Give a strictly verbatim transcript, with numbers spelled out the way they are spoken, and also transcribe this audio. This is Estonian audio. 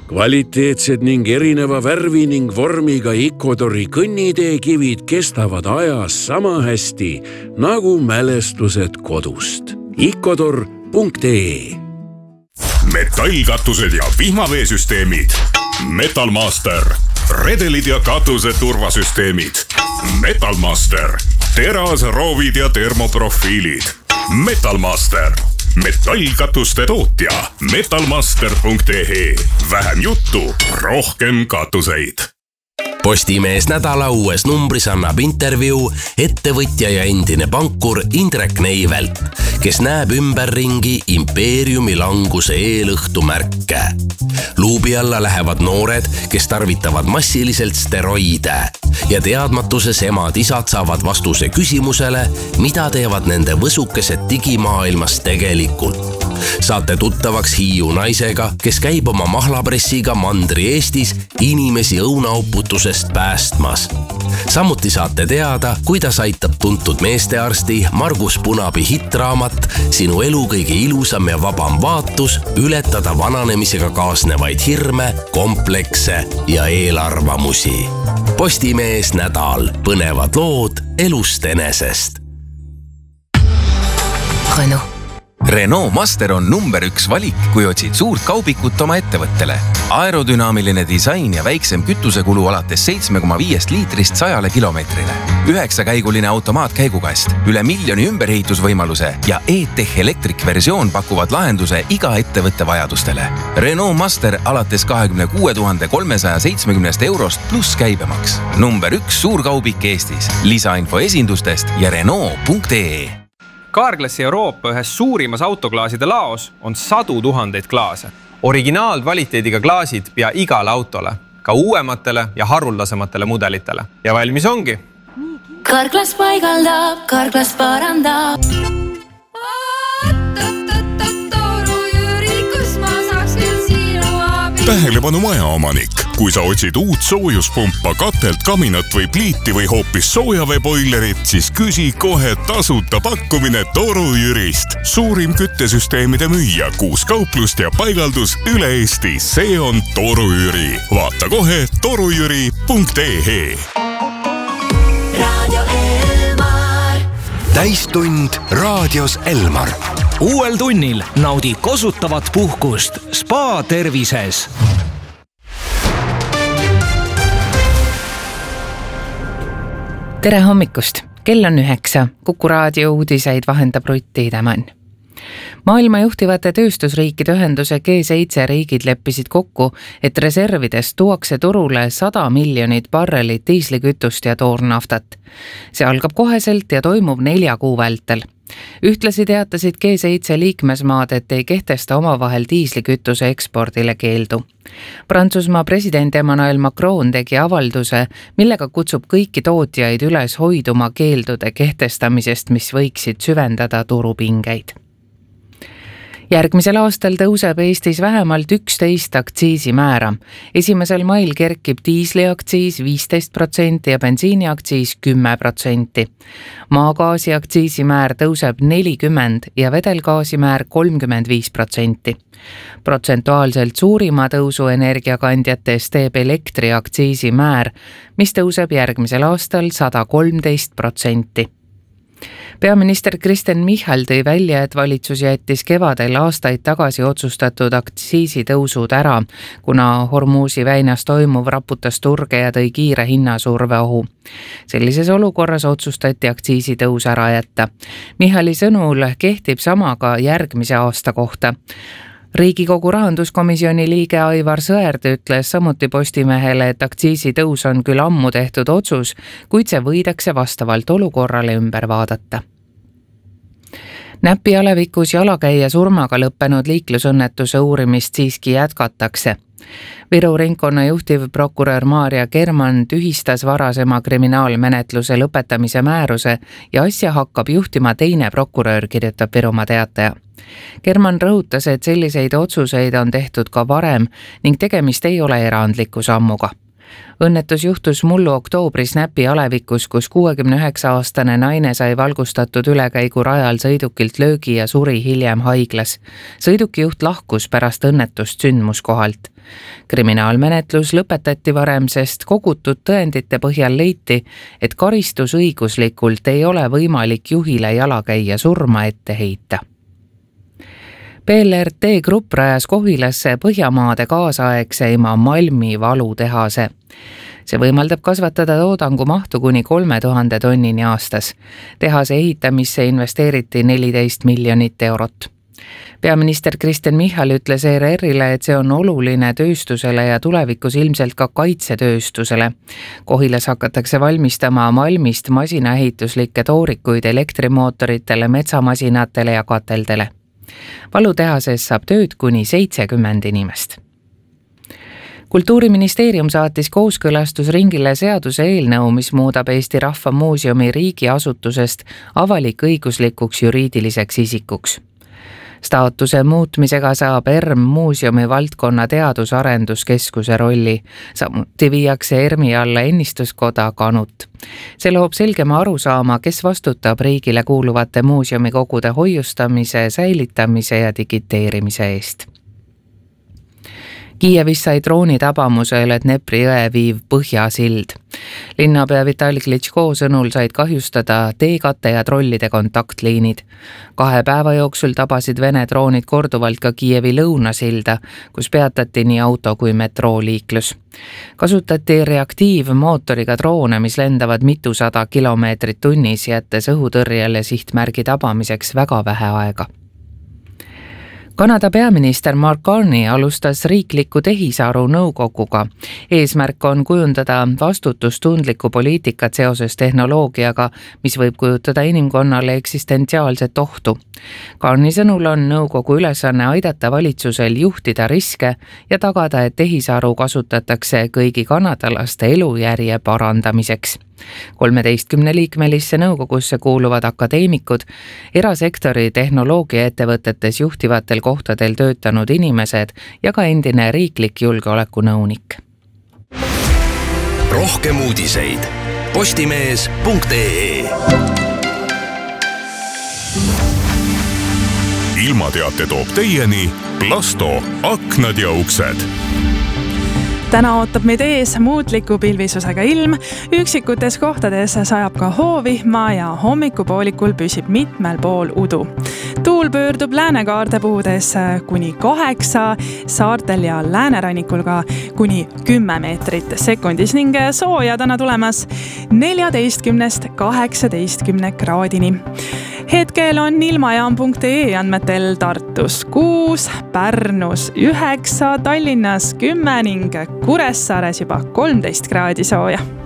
Kvaliteetsed ning erineva värvi ning vormiga Icodori kõnniteekivid kestavad ajas sama hästi nagu mälestused kodust. Icodor punkt ee Metallkatused ja vihmaveesüsteemid. Metalmaster. Redelid ja katuse turvasüsteemid. Metalmaster. Teras, roovid ja termoprofiilid. Metalmaster. Metallkatuste tootja. Metalmaster punkt ee Vähem juttu, rohkem katuseid. Postimees nädala uues numbris annab intervjuu ettevõtja ja endine pankur Indrek Neivelt, kes näeb ümberringi impeeriumi languse eelõhtu märke. Luubi alla lähevad noored, kes tarvitavad massiliselt steroide ja teadmatuses emad-isad saavad vastuse küsimusele, mida teevad nende võsukesed digimaailmas tegelikult. Saate tuttavaks Hiiu naisega, kes käib oma mahlapressiga mandri Eestis inimesi õunauputusest päästmas. Samuti saate teada, kuidas aitab tuntud meestearsti Margus Punabi hitraamat Sinu elu kõige ilusam ja vabam vaatus ületada vananemisega kaasnevaid hirme, komplekse ja eelarvamusi. Postimees nädal. Põnevad lood elust enesest. Renault. Renault Master on number üks valik, kui otsid suurt kaubikut oma ettevõttele. Aerodünaamiline disain ja väiksem kütusekulu alates seitse koma viis liitrist sajale kilomeetrile. Üheksakäiguline automaatkäigukast, üle miljoni ümberehitusvõimaluse ja E-Tech Electric versioon pakuvad lahenduse iga ettevõtte vajadustele. Renault Master alates kahekümne kuue tuhande kolmesaja seitsmekümnest eurost pluss käibemaks. Number üks suurkaubik Eestis. Lisainfo esindustest ja Renault punkt ee Carglassi Euroopa ühes suurimas autoklaaside laos on sadu tuhandeid klaase. Originaalkvaliteediga klaasid pea igale autole, ka uuematele ja haruldasematele mudelitele. Ja valmis ongi. Carglass paigaldab, Carglass parandab. Tähelepanu majaomanik. Kui sa otsid uut soojuspumpa, katelt, kaminat või pliiti või hoopis soojaveeboilerit, siis küsi kohe tasuta pakkumine Toru Jürist. Suurim küttesüsteemide müüja, kuus kauplust ja paigaldus üle Eesti. See on Toru Jüri. Vaata kohe torujüri punkt ee Radio Elmar. Täistund raadios Elmar. Uuel tunnil naudi kosutavat puhkust Spa tervises. Tere hommikust! Kell on üheksa. Kuku raadio uudiseid vahendab Rutti Idemann. Maailma juhtivate tööstusriikide ühenduse G seitse riigid leppisid kokku, et reservidest tuuakse turule sada miljonit barrelit diislikütust ja toornaftat. See algab koheselt ja toimub nelja kuu vältel. Ühtlasi teatasid G seitse liikmesmaad, et ei kehtesta omavahel diislikütuse ekspordile keeldu. Prantsusmaa president Emmanuel Macron tegi avalduse, millega kutsub kõiki tootjaid üles hoiduma keeldude kehtestamisest, mis võiksid süvendada turupingeid. Järgmisel aastal tõuseb Eestis vähemalt üksteist aktsiisimäära. Esimesel mail kerkib diisliaktsiis viisteist protsenti ja bensiiniaktsiis kümme protsenti. Maagaasi aktsiisimäär tõuseb nelikümmend ja vedelgaasimäär kolmkümmend viis protsenti. Protsentuaalselt suurima tõusu energiakandjates teeb elektri aktsiisimäär, mis tõuseb järgmisel aastal sada kolmteist protsenti. Peaminister Kristen Michal tõi välja, et valitsus jättis kevadel aastaid tagasi otsustatud aktsiisitõusud ära, kuna Hormuzi väinas toimuv raputas turge ja tõi kiire hinnasurve ohu. Sellises olukorras otsustati aktsiisitõus ära jätta. Michali sõnul kehtib sama ka järgmise aasta kohta. Riigikogu rahanduskomisjoni liige Aivar Sõerd ütles samuti Postimehele, et aktsiisitõus on küll ammu tehtud otsus, kuid see võidakse vastavalt olukorrale ümber vaadata. Näpi alevikus jalakäija surmaga lõppenud liiklusõnnetuse uurimist siiski jätkatakse. Viru ringkonna juhtivprokurör Maarja Kerman tühistas varasema kriminaalmenetluse lõpetamise määruse ja asja hakkab juhtima teine prokurör, kirjutab Virumaa Teataja. Kerman rõhutas, et selliseid otsuseid on tehtud ka varem ning tegemist ei ole erandliku sammuga. Õnnetus juhtus mullu oktoobris Näpi alevikus, kus kuuekümne üheksa aastane naine sai valgustatud ülekäigu rajal sõidukilt löögi ja suri hiljem haiglas. Sõidukijuht lahkus pärast õnnetust sündmuskohalt. Kriminaalmenetlus lõpetati varem, sest kogutud tõendite põhjal leiti, et karistusõiguslikult ei ole võimalik juhile jalakäija surma ette heita. P L R T Grupp rajas Kohilasse Põhjamaade kaasaegseima Malmi valutehase. See võimaldab kasvatada toodangu mahtu kuni kolme tuhande tonnini aastas. Tehase ehitamisse investeeriti neliteist miljonit eurot. Peaminister Kristen Michal ütles E R R-ile, et see on oluline tööstusele ja tulevikus ilmselt ka kaitsetööstusele. Kohilas hakatakse valmistama Malmist masinaehituslikke toorikuid elektrimootoritele, metsamasinatele ja kateldele. Valutehases saab tööd kuni seitsekümmend inimest. Kultuuriministeerium saatis kooskõlastusringile seaduse eelnõu, mis muudab Eesti Rahva Muuseumi riigiasutusest avalik-õiguslikuks juriidiliseks isikuks. Staatuse muutmisega saab E R M muuseumi valdkonna teadus-arenduskeskuse rolli. Samuti viiakse E R M-i alla ennistuskoda Kanut. See loob selgema arusaama, kes vastutab riigile kuuluvate muuseumikogude hoiustamise, säilitamise ja digiteerimise eest. Kiievis sai drooni tabamusel, et Dnepri jõe viiv Põhjasild. Linnapea Vitali Klitschko sõnul said kahjustada teekate ja trollide kontaktliinid. Kahe päeva jooksul tabasid Vene droonid korduvalt ka Kiievi lõunasilda, kus peatati nii auto kui metrooliiklus. Kasutati reaktiivmootoriga droone, mis lendavad mitusada kilomeetrit tunnis, jättes õhutõrjele sihtmärgi tabamiseks väga vähe aega. Kanada peaminister Mark Carney alustas riikliku tehisaru nõukoguga. Eesmärk on kujundada vastutustundlikku poliitikat seoses tehnoloogiaga, mis võib kujutada inimkonnale eksistentsiaalset ohtu. Carney sõnul on nõukogu ülesanne aidata valitsusel juhtida riske ja tagada, et tehisaru kasutatakse kõigi kanadalaste elujärje parandamiseks. kolmeteistkümne liikmelisse nõukogusse kuuluvad akadeemikud, erasektori tehnoloogiaettevõtetes juhtivatel kohtadel töötanud inimesed ja ka endine riiklik julgeolekunõunik. Rohkem uudiseid postimees punkt ee. Ilmateate toob teieni Plasto aknad ja uksed. Täna ootab meid ees muutliku pilvisusega ilm, üksikutes kohtades sajab ka hoovihma ja hommikupoolikul püsib mitmel pool udu. Tuul pöördub läänekaarde puhudes kuni kaheksa, saartel ja läänerannikul ka kuni kümme meetrit sekundis ning sooja täna tulemas neljateistkümnest kaheksateistkümne kraadini. Hetkel on ilmajaam punkt ee andmetel Tartus kuus, Pärnus üheksa, Tallinnas kümme ning Kuressaares juba kolmteist kraadi sooja.